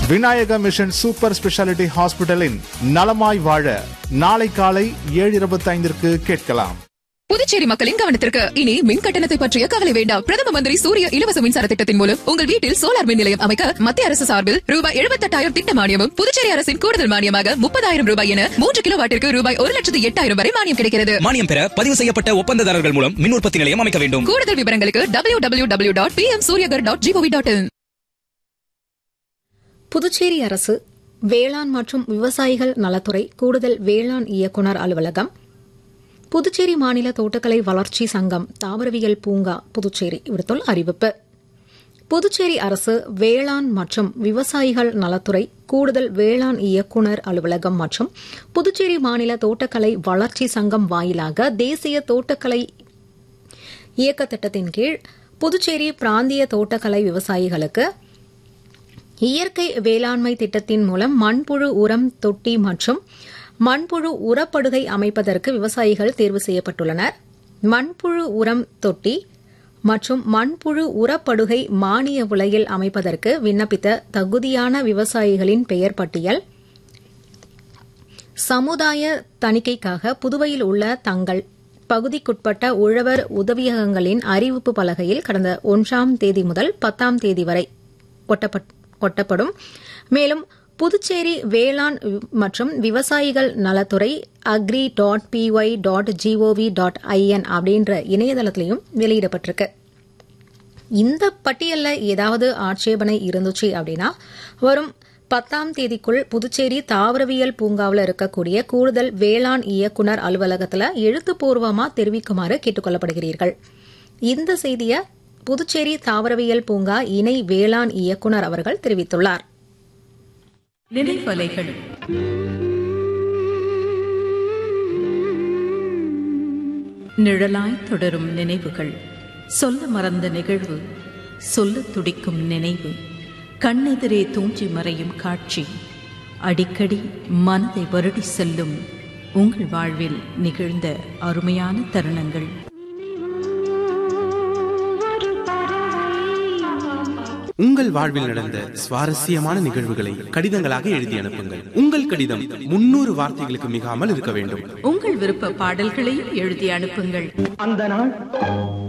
Vinayaka mission super speciality ஹாஸ்பிட்டலின் நலமாய் வாழ நாளை காலை 7:25 கேட்கலாம். புதுச்சேரி மக்களின் கவனத்திற்கு இனி மின் கட்டணத்தை பற்றிய கவலை வேண்டாம். பிரதம மந்திரி சூரிய இலவச மின்சார திட்டத்தின் மூலம் உங்கள் வீட்டில் சோலார் மின் நிலையம் அமைக்க மத்திய அரசு சார்பில் ரூபாய் 78,000 திட்ட மானியமும், புதுச்சேரி அரசின் கூடுதல் மானியமாக 30,000 ரூபாய் என 3 கிலோவாட்டிற்கு ரூபாய் 1,08,000 வரை மானியம் கிடைக்கிறது. மானியம் பெற பதிவு செய்யப்பட்ட ஒப்பந்ததாரர்கள் மூலம் மின் உற்பத்தி நிலையம் அமைக்க வேண்டும். கூடுதல் விவரங்களுக்கு www.pmsuryagar.gov.in. புதுச்சேரி அரசு வேளாண் மற்றும் விவசாயிகள் நலத்துறை கூடுதல் வேளாண் இயக்குநர் அலுவலகம், புதுச்சேரி மாநில தோட்டக்கலை வளர்ச்சி சங்கம், தாவரவியல் பூங்கா புதுச்சேரி விடுத்துள்ள அறிவிப்பு. புதுச்சேரி அரசு வேளாண் மற்றும் விவசாயிகள் நலத்துறை கூடுதல் வேளாண் இயக்குநர் அலுவலகம் மற்றும் புதுச்சேரி மாநில தோட்டக்கலை வளர்ச்சி சங்கம் வாயிலாக தேசிய தோட்டக்கலை இயக்க திட்டத்தின் கீழ் புதுச்சேரி பிராந்திய தோட்டக்கலை விவசாயிகளுக்கு இயற்கை வேளாண்மை திட்டத்தின் மூலம் மண்புழு உரம் தொட்டி மற்றும் மண்புழு உரப்படுகை அமைப்பதற்கு விவசாயிகள் தேர்வு செய்யப்பட்டுள்ளனர். மண்புழு உரம் தொட்டி மற்றும் மண்புழு உரப்படுகை மானிய விலையில் அமைப்பதற்கு விண்ணப்பித்த தகுதியான விவசாயிகளின் பெயர் பட்டியல் சமுதாய தணிக்கைக்காக புதுவையில் உள்ள தங்கள் பகுதிக்குட்பட்ட உழவர் உதவியகங்களின் அறிவிப்பு பலகையில் கடந்த 1ஆம் தேதி முதல் 10ஆம் தேதி வரை ஒட்டப்படும். மேலும் புதுச்சேரி வேளாண் மற்றும் விவசாயிகள் நலத்துறை agri.py.gov.in அப்படின்ற இணையதளத்திலையும் வெளியிடப்பட்டிருக்கு. இந்த பட்டியலில் ஏதாவது ஆட்சேபனை இருந்துச்சு அப்படின்னா வரும் 10ஆம் தேதிக்குள் புதுச்சேரி தாவரவியல் பூங்காவில் இருக்கக்கூடிய கூடுதல் வேளாண் இயக்குநர் அலுவலகத்தில் எழுத்துப்பூர்வமாக தெரிவிக்குமாறு கேட்டுக் கொள்ளப்படுகிறீர்கள். இந்த செய்தியை புதுச்சேரி தாவரவியல் பூங்கா இணை வேளாண் இயக்குநர் அவர்கள் தெரிவித்துள்ளார். நினைவலைகள் நிழலாய் தொடரும் நினைவுகள், சொல்ல மறந்த நிகழ்வு, சொல்ல துடிக்கும் நினைவு, கண்ணெதிரே தூஞ்சி மறையும் காட்சி, அடிக்கடி மனதை வருடி செல்லும் உங்கள் வாழ்வில் நிகழ்ந்த அருமையான தருணங்கள். உங்கள் வாழ்வில் நடந்த சுவாரஸ்யமான நிகழ்வுகளை கடிதங்களாக எழுதி அனுப்புங்கள். உங்கள் கடிதம் 300 வார்த்தைகளுக்கு மிகாமல் இருக்க வேண்டும். உங்கள் விருப்ப பாடல்களையும் எழுதி அனுப்புங்கள். அந்த நாள்